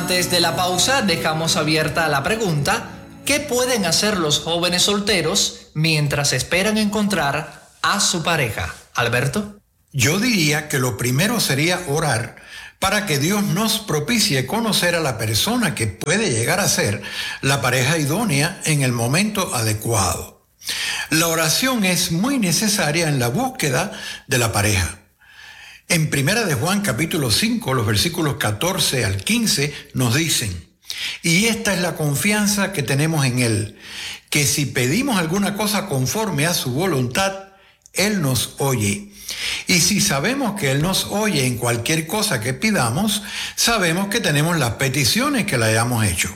Antes de la pausa, dejamos abierta la pregunta: ¿qué pueden hacer los jóvenes solteros mientras esperan encontrar a su pareja? Alberto. Yo diría que lo primero sería orar para que Dios nos propicie conocer a la persona que puede llegar a ser la pareja idónea en el momento adecuado. La oración es muy necesaria en la búsqueda de la pareja. En 1 de Juan capítulo 5, los versículos 14 al 15 nos dicen: y esta es la confianza que tenemos en Él, que si pedimos alguna cosa conforme a su voluntad, Él nos oye. Y si sabemos que Él nos oye en cualquier cosa que pidamos, sabemos que tenemos las peticiones que le hayamos hecho.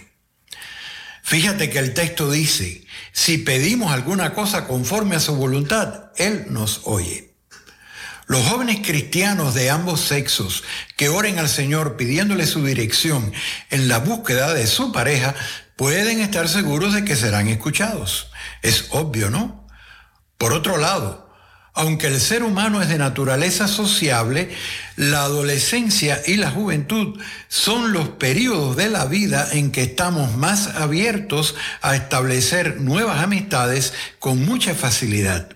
Fíjate que el texto dice: si pedimos alguna cosa conforme a su voluntad, Él nos oye. Los jóvenes cristianos de ambos sexos que oren al Señor pidiéndole su dirección en la búsqueda de su pareja pueden estar seguros de que serán escuchados. Es obvio, ¿no? Por otro lado, aunque el ser humano es de naturaleza sociable, la adolescencia y la juventud son los periodos de la vida en que estamos más abiertos a establecer nuevas amistades con mucha facilidad.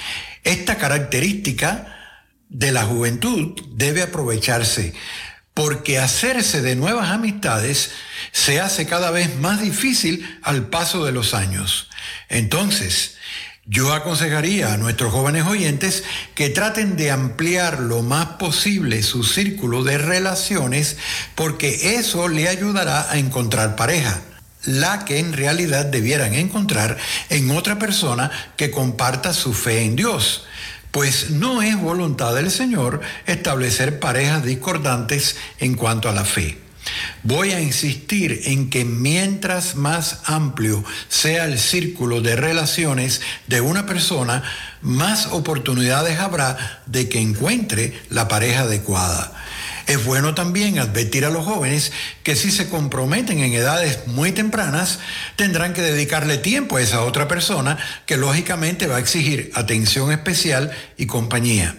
Esta característica de la juventud debe aprovecharse, porque hacerse de nuevas amistades se hace cada vez más difícil al paso de los años. Entonces, yo aconsejaría a nuestros jóvenes oyentes que traten de ampliar lo más posible su círculo de relaciones, porque eso le ayudará a encontrar pareja, la que en realidad debieran encontrar en otra persona que comparta su fe en Dios. Pues no es voluntad del Señor establecer parejas discordantes en cuanto a la fe. Voy a insistir en que mientras más amplio sea el círculo de relaciones de una persona, más oportunidades habrá de que encuentre la pareja adecuada. Es bueno también advertir a los jóvenes que si se comprometen en edades muy tempranas, tendrán que dedicarle tiempo a esa otra persona que lógicamente va a exigir atención especial y compañía.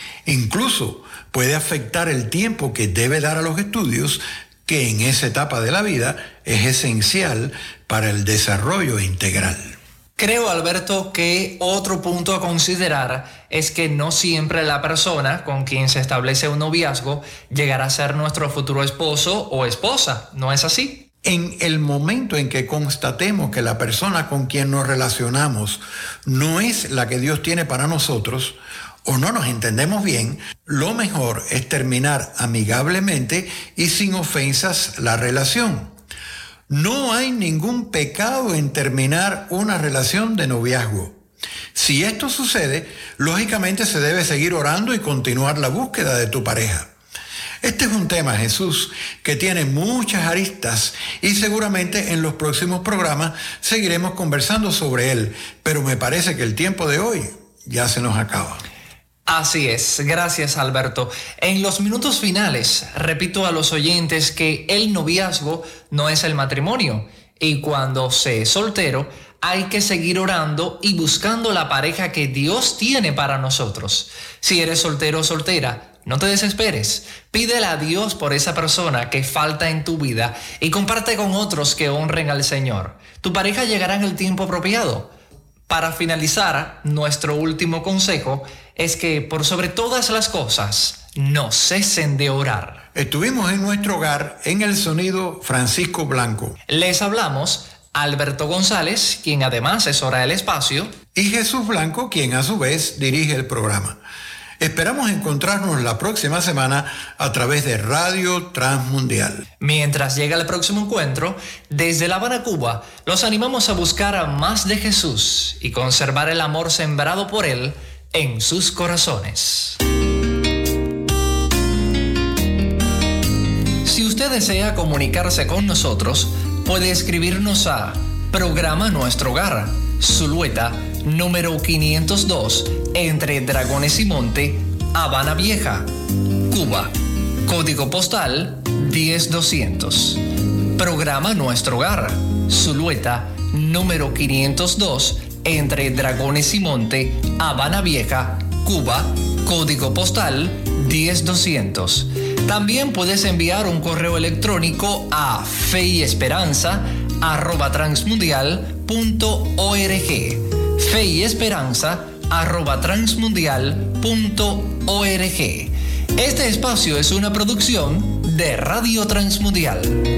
Incluso puede afectar el tiempo que debe dar a los estudios, que en esa etapa de la vida es esencial para el desarrollo integral. Creo, Alberto, que otro punto a considerar es que no siempre la persona con quien se establece un noviazgo llegará a ser nuestro futuro esposo o esposa, ¿no es así? En el momento en que constatemos que la persona con quien nos relacionamos no es la que Dios tiene para nosotros, o no nos entendemos bien, lo mejor es terminar amigablemente y sin ofensas la relación. No hay ningún pecado en terminar una relación de noviazgo. Si esto sucede, lógicamente se debe seguir orando y continuar la búsqueda de tu pareja. Este es un tema, Jesús, que tiene muchas aristas y seguramente en los próximos programas seguiremos conversando sobre él, pero me parece que el tiempo de hoy ya se nos acaba. Así es, gracias Alberto. En los minutos finales, repito a los oyentes que el noviazgo no es el matrimonio y cuando se es soltero hay que seguir orando y buscando la pareja que Dios tiene para nosotros. Si eres soltero o soltera, no te desesperes, pídele a Dios por esa persona que falta en tu vida y comparte con otros que honren al Señor. Tu pareja llegará en el tiempo apropiado. Para finalizar, nuestro último consejo es que por sobre todas las cosas, no cesen de orar. Estuvimos en nuestro hogar en el sonido Francisco Blanco. Les hablamos Alberto González, quien además es Hora del Espacio, y Jesús Blanco, quien a su vez dirige el programa. Esperamos encontrarnos la próxima semana a través de Radio Transmundial. Mientras llega el próximo encuentro, desde La Habana, Cuba, los animamos a buscar a más de Jesús y conservar el amor sembrado por Él en sus corazones. Si usted desea comunicarse con nosotros, puede escribirnos a Programa Nuestro Hogar, Zulueta, número 502, entre Dragones y Monte, Habana Vieja, Cuba. Código postal 10200. Programa Nuestro Hogar, Zulueta, número 502, entre Dragones y Monte, Habana Vieja, Cuba. Código postal 10200. También puedes enviar un correo electrónico a feyesperanza@transmundial.org. feyesperanza@transmundial.org. Este espacio es una producción de Radio Transmundial.